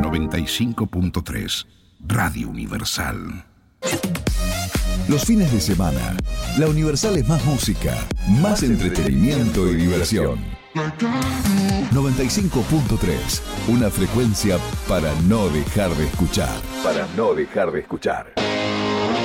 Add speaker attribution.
Speaker 1: 95.3, Radio Universal.
Speaker 2: Los fines de semana, la Universal es más música, más entretenimiento y diversión. 95.3, una frecuencia para no dejar de escuchar. Para no dejar de escuchar.